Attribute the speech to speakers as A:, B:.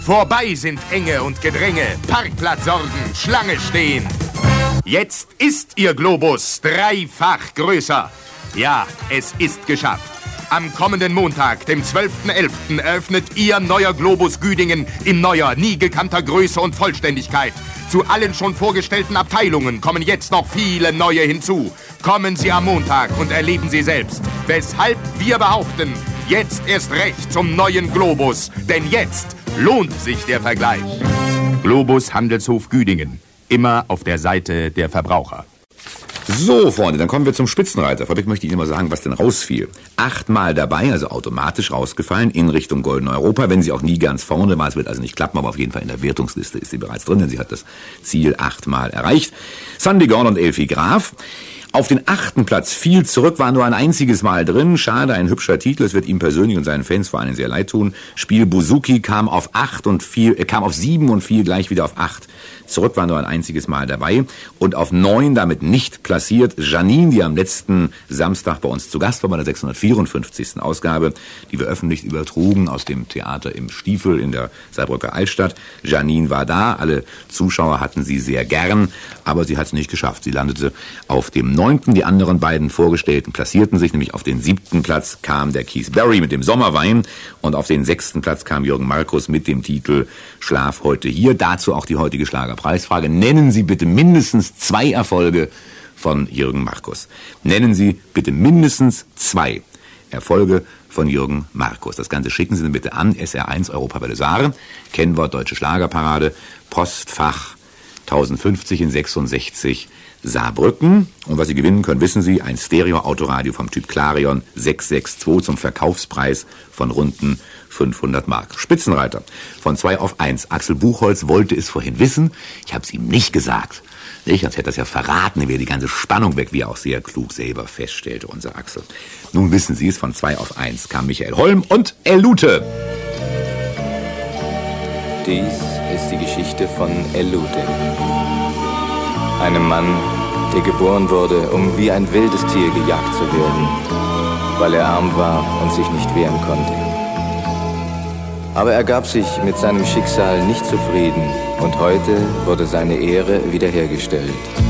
A: Vorbei sind Enge und Gedränge, Parkplatzsorgen, Schlange stehen. Jetzt ist Ihr Globus dreifach größer. Ja, es ist geschafft. Am kommenden Montag, dem 12.11., eröffnet Ihr neuer Globus Güdingen in neuer, nie gekannter Größe und Vollständigkeit. Zu allen schon vorgestellten Abteilungen kommen jetzt noch viele neue hinzu. Kommen Sie am Montag und erleben Sie selbst, weshalb wir behaupten, jetzt erst recht zum neuen Globus. Denn jetzt lohnt sich der Vergleich. Globus Handelshof Güdingen. Immer auf der Seite der Verbraucher.
B: So, Freunde, dann kommen wir zum Spitzenreiter. Vorweg möchte ich Ihnen mal sagen, was denn rausfiel. 8-mal dabei, also automatisch rausgefallen, in Richtung Golden Europa. Wenn sie auch nie ganz vorne war, es wird also nicht klappen, aber auf jeden Fall in der Wertungsliste ist sie bereits drin, denn sie hat das Ziel 8-mal erreicht. Sandy Gorn und Elfie Graf. Auf den 8. Platz fiel zurück, war nur ein einziges Mal drin. Schade, ein hübscher Titel. Es wird ihm persönlich und seinen Fans vor allem sehr leid tun. Spiel Buzuki kam auf 7 und fiel gleich wieder auf 8. Zurück war nur ein einziges Mal dabei. Und auf 9 damit nicht platziert Janine, die am letzten Samstag bei uns zu Gast war, bei der 654. Ausgabe, die wir öffentlich übertrugen aus dem Theater im Stiefel in der Saarbrücker Altstadt. Janine war da, alle Zuschauer hatten sie sehr gern, aber sie hat es nicht geschafft. Sie landete auf dem 9. Die anderen beiden Vorgestellten platzierten sich, nämlich auf den 7. Platz kam der Keith Barry mit dem Sommerwein und auf den 6. Platz kam Jürgen Markus mit dem Titel Schlaf heute hier. Dazu auch die heutige Schlagerpreisfrage. Nennen Sie bitte mindestens 2 Erfolge von Jürgen Markus. Nennen Sie bitte mindestens 2 Erfolge von Jürgen Markus. Das Ganze schicken Sie dann bitte an SR1 Europa Belle Saare, Kennwort Deutsche Schlagerparade, Postfach 1050 in 66 Saarbrücken. Und was Sie gewinnen können, wissen Sie, ein Stereo-Autoradio vom Typ Clarion 662 zum Verkaufspreis von runden 500 Mark. Spitzenreiter von 2 auf 1. Axel Buchholz wollte es vorhin wissen. Ich habe es ihm nicht gesagt. Nicht? Sonst hätte er es ja verraten, dann wäre die ganze Spannung weg, wie er auch sehr klug selber feststellte, unser Axel. Nun wissen Sie es, von 2 auf 1 kam Michael Holm und Elute.
C: Dies ist die Geschichte von Elute. Einem Mann, der geboren wurde, um wie ein wildes Tier gejagt zu werden, weil er arm war und sich nicht wehren konnte. Aber er gab sich mit seinem Schicksal nicht zufrieden und heute wurde seine Ehre wiederhergestellt.